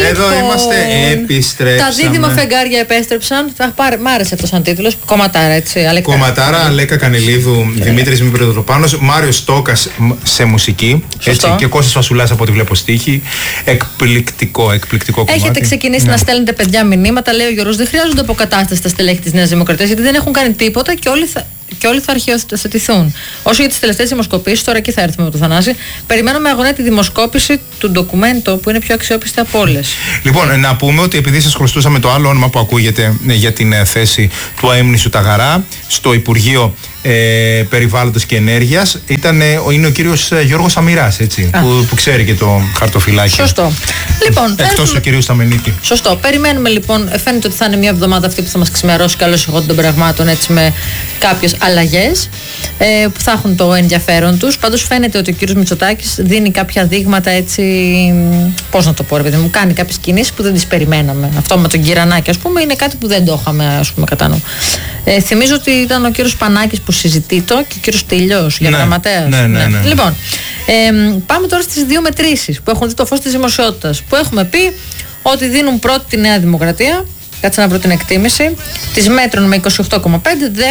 Εδώ είμαστε, επιστρέψαμε. Τα δίδυμα φεγγάρια επέστρεψαν. Μ' άρεσε αυτό σαν τίτλος. Κομματάρα, έτσι. Κομματάρα, Αλέκα Κανελίδου, Δημήτρης Μηπρεδροπάνος, Μάριος Στόκας σε μουσική. Έτσι, και Κώστας Φασουλάς από ό,τι βλέπω στίχη. Εκπληκτικό κομμάτι. Έχετε ξεκινήσει να στέλνετε παιδιά μηνύματα. Λέει ο Γιώργος, δεν χρειάζονται αποκατάσταση στα στελέχη της Νέας Δημοκρατίας, γιατί δεν έχουν κάνει τίποτα και όλοι θα αρχαιοθετηθούν. Όσο για τις τελευταίες δημοσκοπήσεις, τώρα εκεί θα έρθουμε με το Θανάση. Περιμένουμε αγωνία τη δημοσκόπηση του ντοκουμέντο που είναι πιο αξιόπιστη από όλες. Λοιπόν, να πούμε ότι επειδή σας χρωστούσαμε το άλλο όνομα που ακούγεται για την θέση του αείμνησου Ταγαρά στο Υπουργείο Περιβάλλοντος και Ενέργειας, είναι ο κύριος Γιώργος Αμυράς, έτσι, που ξέρει και το χαρτοφυλάκι. Σωστό. Λοιπόν, εκτός του κυρίου Σταμενίτη. Σωστό. Περιμένουμε λοιπόν, φαίνεται ότι θα είναι μια εβδομάδα αυτή που θα μας ξημερώσει καλώς εγώ των πραγμάτων, έτσι, με κάποιες αλλαγές που θα έχουν το ενδιαφέρον τους. Πάντως φαίνεται ότι ο κύριος Μητσοτάκης δίνει κάποια δείγματα, έτσι, πώς να το πω, ρε παιδί μου, κάνει κάποιες κινήσεις που δεν τις περιμέναμε. Αυτό με τον Κυρανάκη, ας πούμε, είναι κάτι που δεν το είχαμε, ας πούμε, κατά νου. Θυμίζω ότι ήταν ο κύριος Πανάκης που συζητεί το και ο κύριος Τηλιός για γραμματέας. Ναι. Λοιπόν, πάμε τώρα στις δύο μετρήσεις που έχουν δει το φως της δημοσιότητας. Που έχουμε πει ότι δίνουν πρώτη τη Νέα Δημοκρατία. Κάτσε να βρω την εκτίμηση. Τις Μέτρων με 28,5%.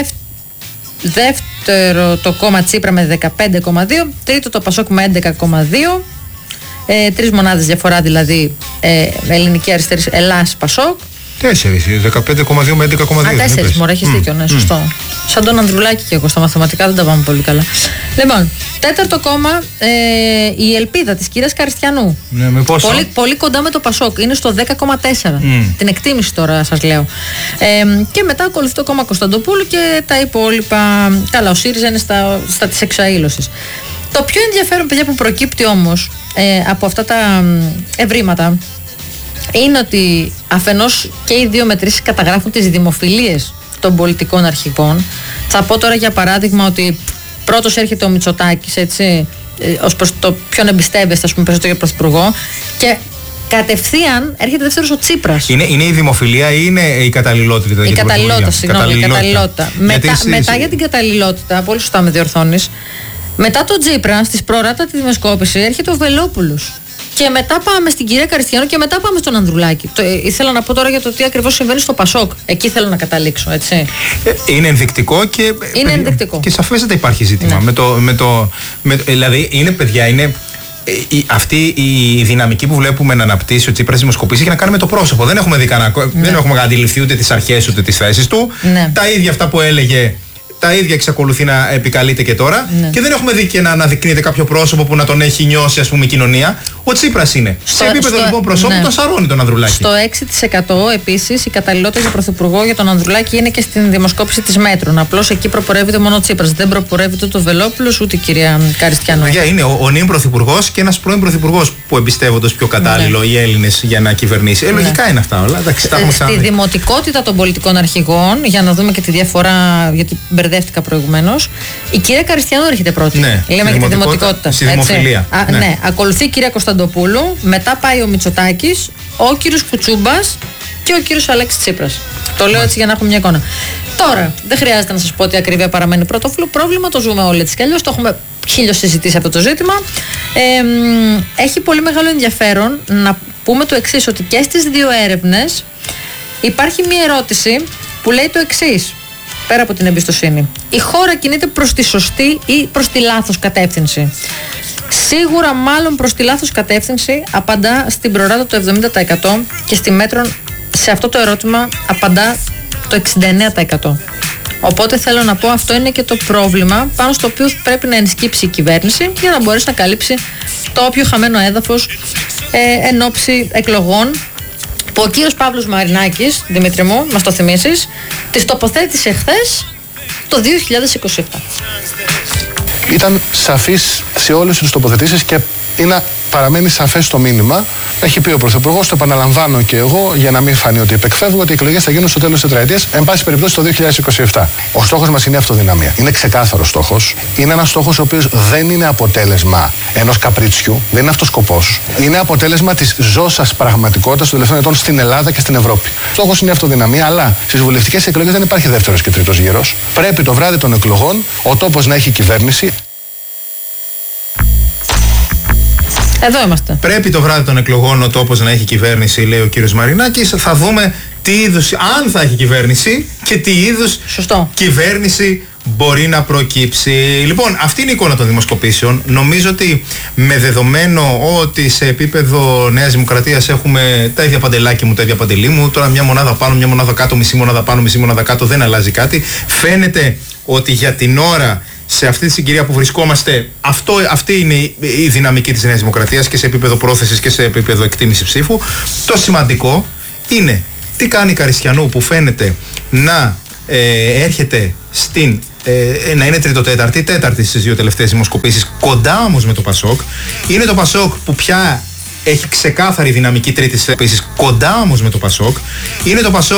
Δεύτερο το κόμμα Τσίπρα με 15,2%. Τρίτο το Πασόκ με 11,2%. 3 μονάδες διαφορά, δηλαδή Ελληνική Αριστερή, Ελλάς, Πασόκ. 15,2 με 11,2. 4 μωρέ, έχεις δίκιο, ναι, σωστό. Σαν τον Ανδρουλάκη και εγώ στα μαθηματικά δεν τα πάμε πολύ καλά. Λοιπόν, τέταρτο κόμμα, η Ελπίδα της κυρίας Καριστιανού. Ναι, με πόσο? Πολύ κοντά με το Πασόκ, είναι στο 10,4. Την εκτίμηση τώρα σας λέω. Και μετά ακολουθεί το κόμμα Κωνσταντοπούλου και τα υπόλοιπα. Καλά, ο ΣΥΡΙΖΑ είναι στα της εξαήλωσης. Το πιο ενδιαφέρον, παιδιά, που προκύπτει όμως από αυτά τα ευρήματα είναι ότι αφενός και οι δύο μετρήσεις καταγράφουν τις δημοφιλίες των πολιτικών αρχηγών. Θα πω τώρα για παράδειγμα ότι πρώτος έρχεται ο Μητσοτάκης, έτσι, ως προς το ποιον εμπιστεύεστε, ας πούμε, περισσότερο για πρωθυπουργό, και κατευθείαν έρχεται δεύτερος ο Τσίπρας. Είναι η δημοφιλία ή είναι η καταλληλότητα? Η καταλληλότητα, συγγνώμη, η καταλληλότητα. Μετά για την καταλληλότητα, πολύ σωστά με διορθώνεις, μετά τον Τσίπρα, στις προοράτατη δημοσκόπηση, έρχεται ο Βελόπουλος. Και μετά πάμε στην κυρία Καριστιανού και μετά πάμε στον Ανδρουλάκη. Ήθελα να πω τώρα για το τι ακριβώς συμβαίνει στο Πασόκ. Εκεί θέλω να καταλήξω, έτσι. Είναι ενδεικτικό και. Είναι ενδεικτικό. Και σαφέστατα υπάρχει ζήτημα. Ναι. Δηλαδή, είναι, παιδιά, είναι. Αυτή η δυναμική που βλέπουμε να αναπτύσσει ο Τσίπρας δημοσκοπήσεις έχει να κάνει με το πρόσωπο. Δεν έχουμε δει δεν έχουμε αντιληφθεί ούτε τις αρχές ούτε τις θέσεις του. Ναι. Τα ίδια αυτά που έλεγε, τα ίδια εξακολουθεί να επικαλείται και τώρα. Ναι. Και δεν έχουμε δει και να αναδεικνύεται κάποιο πρόσωπο που να τον έχει νιώσει, ας πούμε, η κοινωνία. Ο Τσίπρας είναι. Σε επίπεδο λοιπόν προσώπου, ναι, τον σαρώνει τον Ανδρουλάκη. Στο 6% επίσης η καταλληλότητα για πρωθυπουργό για τον Ανδρουλάκη είναι και στην δημοσκόπηση της Μέτρων. Απλώς εκεί προπορεύεται μόνο ο Τσίπρας. Δεν προπορεύεται ούτε ο Βελόπουλος ούτε η κυρία Καριστιανού. Είναι ο νυν πρωθυπουργός και ένας πρώην πρωθυπουργός που εμπιστεύονται πιο κατάλληλο, ναι, οι Έλληνες για να κυβερνήσει. Λογικά είναι αυτά όλα. Στη δημοτικότητα των πολιτικών αρχηγών, για να δούμε και τη διαφορά, γιατί μπερδεύτηκα προηγουμένως, η κυρία Καριστιανού έρχεται πρώτη. Ναι, λέμε για τη δημοτικότητα. Στη δημοφιλία. Ναι. Ακολουθεί η κυρία Κωνσταντοπούλου, μετά πάει ο Μητσοτάκης, ο κύριος Κουτσούμπας και ο κύριος Αλέξης Τσίπρας. Το λέω έτσι για να έχουμε μια εικόνα. Τώρα, δεν χρειάζεται να σας πω ότι η ακρίβεια παραμένει πρωτόφυλλο πρόβλημα, το ζούμε όλοι έτσι κι αλλιώς, το έχουμε χίλιος συζητήσει αυτό το ζήτημα. Έχει πολύ μεγάλο ενδιαφέρον να πούμε το εξής, ότι και στις δύο έρευνες υπάρχει μια ερώτηση που λέει το εξής, πέρα από την εμπιστοσύνη. Η χώρα κινείται προς τη σωστή ή προς τη λάθος κατεύθυνση? Σίγουρα μάλλον προς τη λάθος κατεύθυνση απαντά στην προράτα το 70% και στη Μέτρων σε αυτό το ερώτημα απαντά το 69%. Οπότε θέλω να πω, αυτό είναι και το πρόβλημα πάνω στο οποίο πρέπει να ενσκύψει η κυβέρνηση για να μπορέσει να καλύψει το όποιο χαμένο έδαφος εν ώψη εκλογών, που ο κύριος Παύλος Μαρινάκης, Δημήτρη μου, μας το θυμίσεις, τις τοποθέτησε χθες το 2027. Ήταν σαφής σε όλες τις τοποθετήσεις και παραμένει σαφές το μήνυμα. Έχει πει ο Πρωθυπουργός, το επαναλαμβάνω και εγώ, για να μην φανεί ότι υπεκφεύγω, ότι οι εκλογές θα γίνουν στο τέλος της τετραετίας, εν πάση περιπτώσει το 2027. Ο στόχος μας είναι η αυτοδυναμία. Είναι ξεκάθαρος στόχος. Είναι ένας στόχος ο οποίος δεν είναι αποτέλεσμα ενός καπρίτσιου, δεν είναι αυτός σκοπός. Είναι αποτέλεσμα της ζώσας πραγματικότητας των τελευταίων ετών στην Ελλάδα και στην Ευρώπη. Στόχος είναι η αυτοδυναμία, αλλά στις βουλευτικές εκλογές δεν υπάρχει δεύτερος και τρίτος γύρος. Πρέπει το βράδυ των εκλογών ο τόπος να έχει κυβέρνηση. Εδώ είμαστε. Πρέπει το βράδυ των εκλογών ο τόπος να έχει κυβέρνηση, λέει ο κύριος Μαρινάκης. Θα δούμε τι είδους, αν θα έχει κυβέρνηση και τι είδους κυβέρνηση μπορεί να προκύψει. Λοιπόν, αυτή είναι η εικόνα των δημοσκοπήσεων. Νομίζω ότι με δεδομένο ότι σε επίπεδο Νέας Δημοκρατίας έχουμε τα ίδια παντελάκι μου, τα ίδια παντελή μου, τώρα μια μονάδα πάνω, μια μονάδα κάτω, μισή μονάδα πάνω, μισή μονάδα κάτω, δεν αλλάζει κάτι. Φαίνεται ότι για την ώρα, σε αυτή τη συγκυρία που βρισκόμαστε, αυτή είναι η δυναμική της Νέας Δημοκρατίας και σε επίπεδο πρόθεσης και σε επίπεδο εκτίμηση ψήφου. Το σημαντικό είναι τι κάνει η Καριστιανού, που φαίνεται να έρχεται να είναι τέταρτη στις δύο τελευταίες δημοσκοπήσεις, κοντά όμως με το Πασόκ. Είναι το Πασόκ που πια έχει ξεκάθαρη δυναμική τρίτη στις δημοσκοπήσεις, κοντά όμως με το Πασόκ. Είναι το Πασόκ